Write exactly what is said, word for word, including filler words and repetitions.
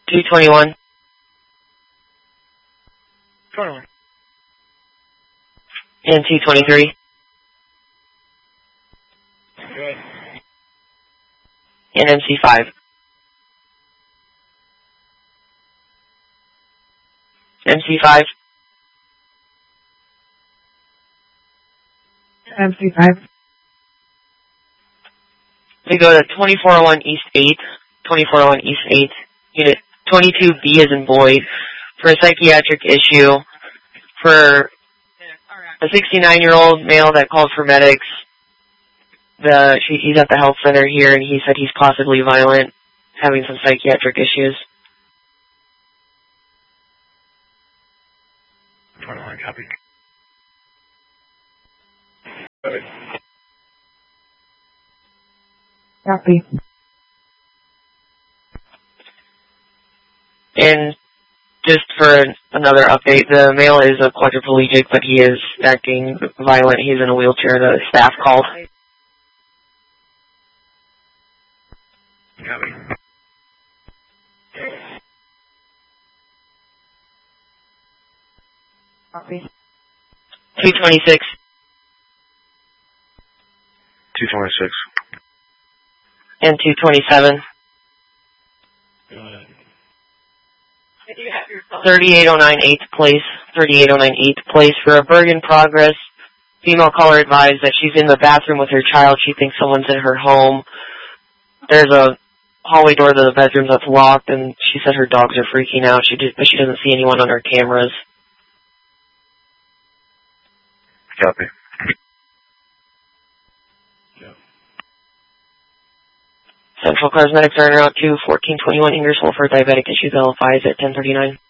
two twenty-one. twenty-one. And two twenty-three. Good. And M C five. M C five. M C five. We go to twenty-four oh one East eighth, twenty-four oh one East eighth, Unit twenty-two B as in boy, for a psychiatric issue for a sixty-nine-year-old male that called for medics. The she, He's at the health center here, and he said he's possibly violent, having some psychiatric issues. twenty-one, copy. Copy. And just for another update, the male is a quadriplegic, but he is acting violent. He's in a wheelchair. The staff called. Copy. Copy. two twenty-six. two twenty-six. And two twenty-seven. thirty-eight oh nine eighth place. thirty-eight oh nine eighth place for a burg in progress. Female caller advised that she's in the bathroom with her child. She thinks someone's in her home. There's a hallway door to the bedroom that's locked, and she said her dogs are freaking out. She did, but she doesn't see anyone on her cameras. Copy. Central Cosmetics are en route to fourteen twenty-one Ingersoll for diabetic issues L F Is at ten thirty-nine.